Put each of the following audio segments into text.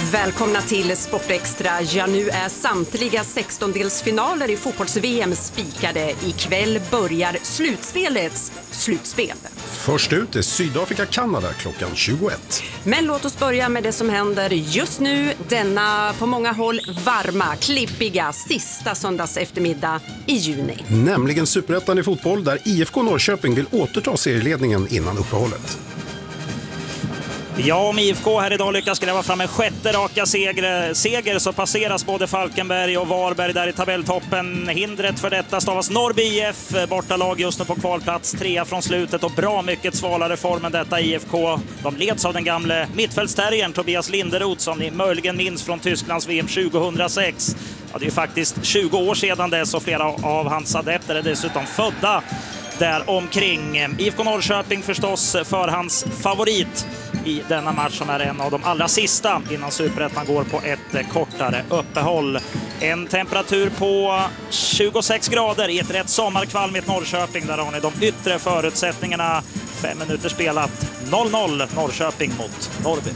Välkomna till Sportextra. Ja, nu är samtliga 16-delsfinaler i fotbolls-VM spikade. Ikväll börjar slutspelets slutspel. Först ut är Sydafrika-Kanada klockan 21. Men låt oss börja med det som händer just nu. Denna på många håll varma, klippiga sista söndags eftermiddag i juni. Nämligen Superettan i fotboll där IFK Norrköping vill återta serieledningen innan uppehållet. Ja, om IFK här idag lyckas gräva fram en sjätte raka seger så passeras både Falkenberg och Varberg där i tabelltoppen. Hindret för detta stavas Norrby IF, bortalag just nu på kvalplats, 3 från slutet och bra mycket svalare form än detta IFK. De leds av den gamle mittfältsterriern Tobias Linderoth som ni möjligen minns från Tysklands VM 2006. Ja, det är ju faktiskt 20 år sedan dess och flera av hans adepter är dessutom födda där omkring. IFK Norrköping förstås förhands favorit i denna match som är en av de allra sista innan Superettan går på ett kortare uppehåll. En temperatur på 26 grader i ett rätt sommarkvalmigt Norrköping. Där har ni de yttre förutsättningarna. 5 minuter spelat. 0-0 Norrköping mot Norrby.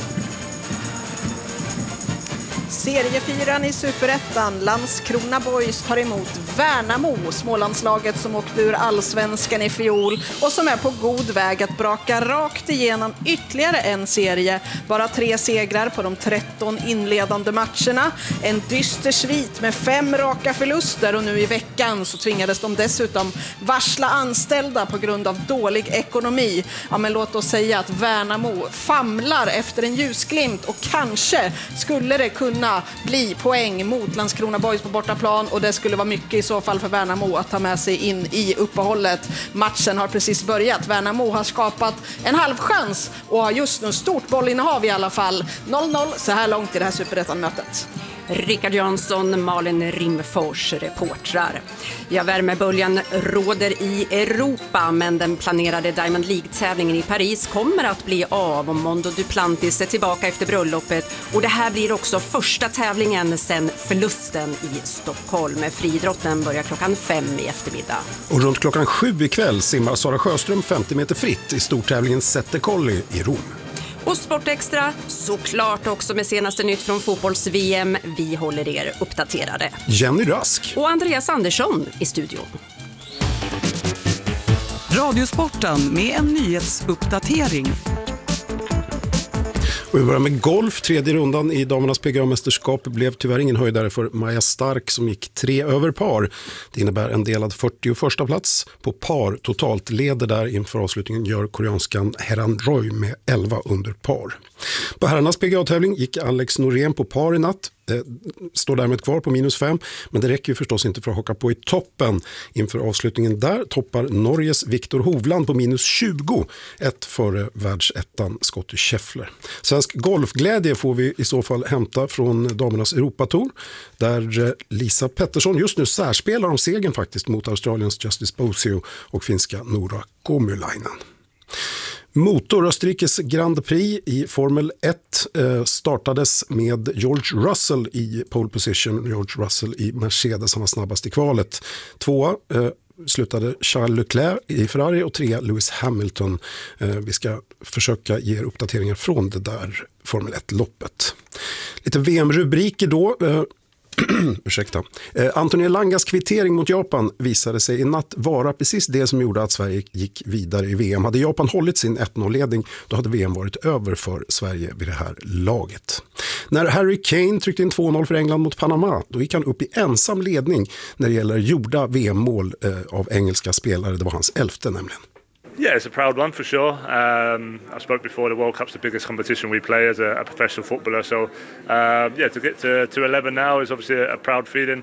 Seriefyran i Superettan, Landskrona Boys tar emot Värnamo, Smålandslaget som åkte ur allsvenskan i fjol och som är på god väg att braka rakt igenom ytterligare en serie. Bara 3 segrar på de 13 inledande matcherna. En dyster svit med 5 raka förluster och nu i veckan så tvingades de dessutom varsla anställda på grund av dålig ekonomi. Ja, men låt oss säga att Värnamo famlar efter en ljusglimt och kanske skulle det kunna bli poäng mot Landskrona Boys på bortaplan och det skulle vara mycket i så fall för Värnamo att ta med sig in i uppehållet. Matchen har precis börjat. Värnamo har skapat en halvchans och har just nu stort bollinnehav i alla fall. 0-0 så här långt i det här Superettan-mötet. Rickard Jansson, Malin Rimfors, reportrar. Ja, värmeböljan råder i Europa, men den planerade Diamond League-tävlingen i Paris kommer att bli av om Mondo Duplantis är tillbaka efter bröllopet. Och det här blir också första tävlingen sedan förlusten i Stockholm. Friidrotten börjar klockan 5 i eftermiddag. Och runt klockan 7 ikväll simmar Sara Sjöström 50 meter fritt i stortävlingen Sette Colli i Rom. Och Sportextra, såklart också med senaste nytt från fotbolls-VM. Vi håller er uppdaterade. Jenny Rask och Andreas Andersson i studion. Radiosporten med en nyhetsuppdatering. Och vi börjar med golf. 3:e rundan i damernas PGA-mästerskap blev tyvärr ingen höjdare för Maja Stark som gick 3 över par. Det innebär en delad 41:a plats på par. Totalt leder där inför avslutningen gör koreanskan Heran Roy med 11 under par. På herrarnas PGA-tävling gick Alex Norén på par i natt. Står därmed kvar på -5, men det räcker ju förstås inte för att haka på i toppen. Inför avslutningen där toppar Norges Viktor Hovland på -20, ett före världsettan Scotty Scheffler. Svensk golfglädje får vi i så fall hämta från damernas Europatour, där Lisa Pettersson just nu särspelar om segern faktiskt mot Australiens Justice Bosio och finska Nora Komulainen. Motor, Österrikes Grand Prix i Formel 1 startades med George Russell i pole position. George Russell i Mercedes, han var snabbast i kvalet. 2 slutade Charles Leclerc i Ferrari och 3 Lewis Hamilton. Vi ska försöka ge er uppdateringar från det där Formel 1-loppet. Lite VM-rubriker då. Ursäkta. Antonio Langas kvittering mot Japan visade sig i natt vara precis det som gjorde att Sverige gick vidare i VM. Hade Japan hållit sin 1-0-ledning, då hade VM varit över för Sverige vid det här laget. När Harry Kane tryckte in 2-0 för England mot Panama, då gick han upp i ensam ledning när det gäller gjorda VM-mål av engelska spelare. Det var hans 11:e nämligen. Yeah, it's a proud one for sure. I spoke before, the World Cup's the biggest competition we play as a professional footballer. So, to get to 11 now is obviously a proud feeling.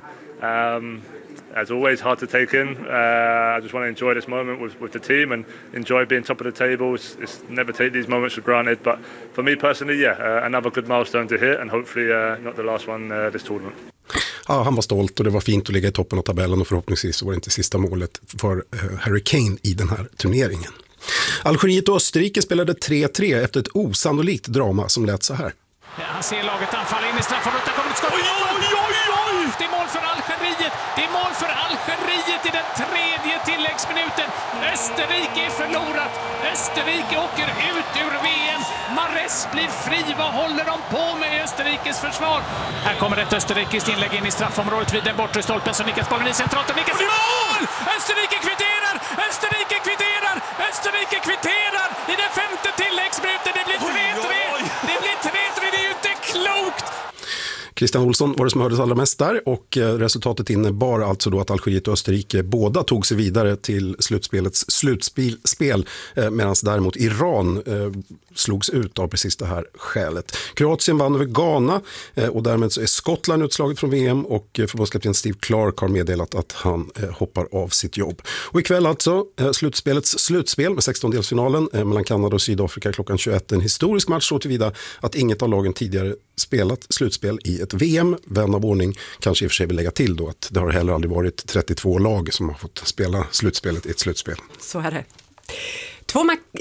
As always, hard to take in. I just want to enjoy this moment with the team and enjoy being top of the table. It's never take these moments for granted. But for me personally, another good milestone to hit and hopefully not the last one this tournament. Ja, han var stolt och det var fint att ligga i toppen av tabellen och förhoppningsvis så var det inte sista målet för Harry Kane i den här turneringen. Algeriet och Österrike spelade 3-3 efter ett osannolikt drama som lät så här. Han ser laget anfalla in i straffområdet. Där kommer ett skott. Det är mål för Algeriet. Det är mål för Algeriet i den 3:e tilläggsminuten. minuten. Österrike är förlorat. Österrike åker ut ur VM. Mares blir fri. Vad håller de på med i Österrikes försvar? Här kommer ett österrikiskt inlägg in i straffområdet vid den bortre stolpen. Så nickas bollen i centralt och nickas i mål! Österrike kvitterar! Österrike kvitterar! Österrike kvitterar i den 5:e tilläggsminuten. Det blir 3-3. Det blir 3-3. Det är ju inte klokt! Christian Olsson var det som hördes allra mest där och resultatet innebar alltså då att Algeriet och Österrike båda tog sig vidare till slutspelets slutspel medan däremot Iran slogs ut av precis det här skälet. Kroatien vann över Ghana och därmed så är Skottland utslaget från VM och förbundskapten Steve Clark har meddelat att han hoppar av sitt jobb. Och ikväll alltså slutspelets slutspel med 16-delsfinalen mellan Kanada och Sydafrika klockan 21. En historisk match så tillvida att inget av lagen tidigare spelat slutspel i ett VM. Vän av ordning kanske i och för sig vill lägga till då att det har heller aldrig varit 32 lag som har fått spela slutspelet i ett slutspel. Så är det. 2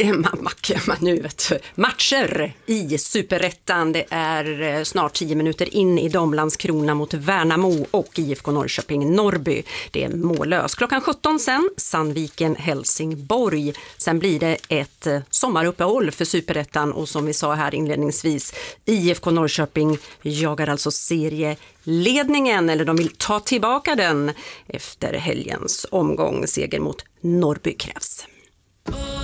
matcher i Superettan. Det är snart 10 minuter in i Landskrona mot Värnamo och IFK Norrköping-Norrby. Det är mållös. Klockan 17 sen, Sandviken-Helsingborg. Sen blir det ett sommaruppehåll för Superettan och som vi sa här inledningsvis, IFK Norrköping jagar alltså serieledningen, eller de vill ta tillbaka den efter helgens omgång. Seger mot Norrby krävs.